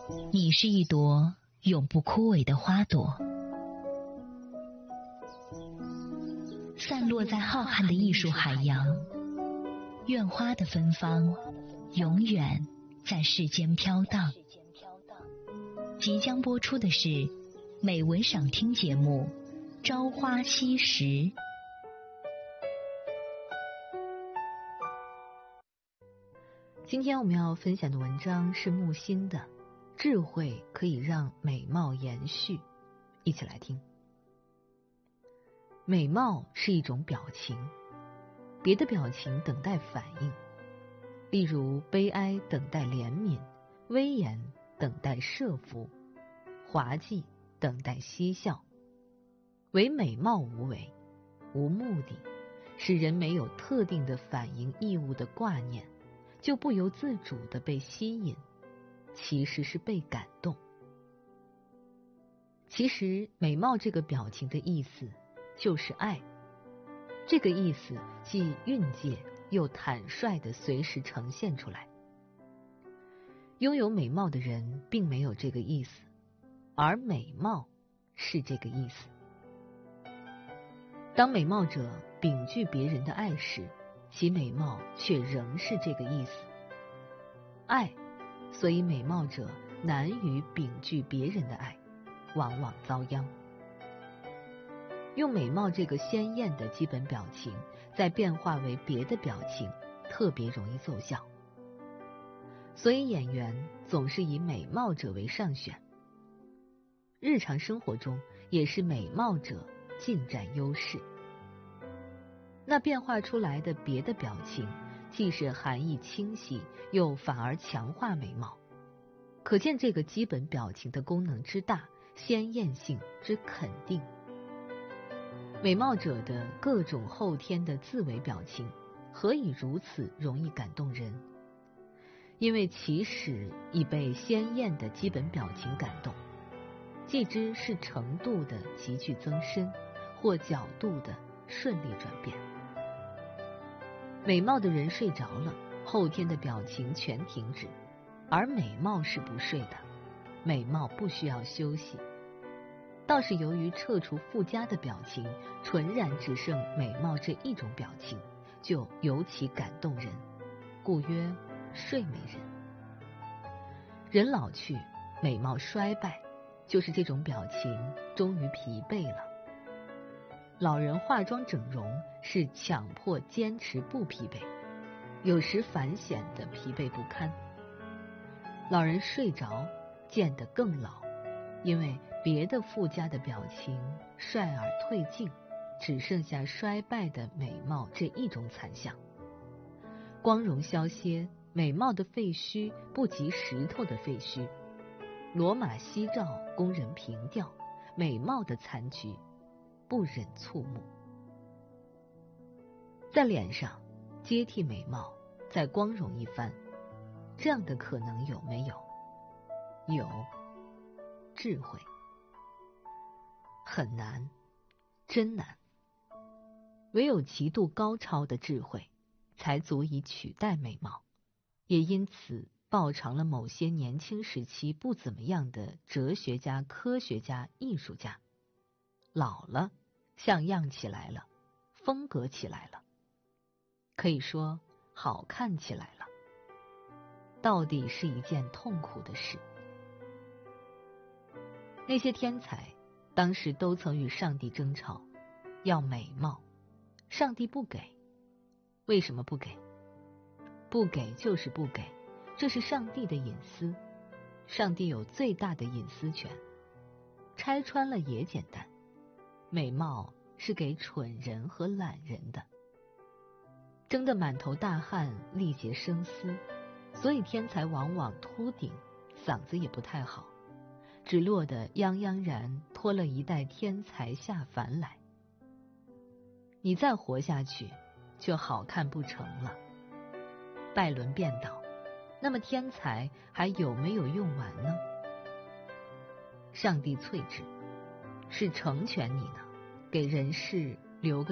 你是一朵永不枯萎的花朵，散落在浩瀚的艺术海洋。愿花的芬芳永远在世间飘荡。即将播出的是美文赏听节目《朝花夕拾》。 今天我们要分享的文章是木心的《智慧可以让美貌延续》，一起来听。美貌是一种表情，别的表情等待反应，例如悲哀等待怜悯，威严等待设伏，滑稽等待嬉笑。唯美貌无为，无目的，使人没有特定的反应义务的挂念，就不由自主地被吸引，其实是被感动。其实美貌这个表情的意思就是爱，这个意思既蕴藉又坦率地随时呈现出来。拥有美貌的人并没有这个意思，而美貌是这个意思。当美貌者秉具别人的爱时，其美貌却仍是这个意思。爱，所以美貌者难于秉具别人的爱，往往遭殃。用美貌这个鲜艳的基本表情，再变化为别的表情，特别容易奏效。所以演员总是以美貌者为上选。日常生活中也是美貌者尽占优势。那变化出来的别的表情，既是含义清晰，又反而强化美貌，可见这个基本表情的功能之大，鲜艳性之肯定。美貌者的各种后天的自为表情，何以如此容易感动人？因为起始已被鲜艳的基本表情感动，既知是程度的急剧增深，或角度的顺利转变。美貌的人睡着了，后天的表情全停止，而美貌是不睡的，美貌不需要休息。倒是由于撤除附加的表情，纯然只剩美貌这一种表情，就尤其感动人，故曰睡美人。人老去，美貌衰败，就是这种表情终于疲惫了。老人化妆整容是强迫坚持不疲惫，有时反显得疲惫不堪。老人睡着见得更老，因为别的附加的表情率而退尽，只剩下衰败的美貌这一种惨象。光荣消歇，美貌的废墟不及石头的废墟，罗马夕照供人凭吊，美貌的残局不忍触目。在脸上接替美貌，再光荣一番，这样的可能有没有？有。智慧很难，真难。唯有极度高超的智慧，才足以取代美貌，也因此报偿了某些年轻时期不怎么样的哲学家、科学家、艺术家。老了，像样起来了，风格起来了，可以说好看起来了，到底是一件痛苦的事。那些天才当时都曾与上帝争吵，要美貌，上帝不给。为什么不给？不给就是不给，这是上帝的隐私，上帝有最大的隐私权。拆穿了也简单，美貌是给蠢人和懒人的。争得满头大汗，力竭声嘶，所以天才往往秃顶，嗓子也不太好，只落得泱泱然拖了一代天才下凡来。你再活下去，就好看不成了。拜伦变倒，那么天才还有没有用完呢？上帝淬之，是成全你呢，给人世留个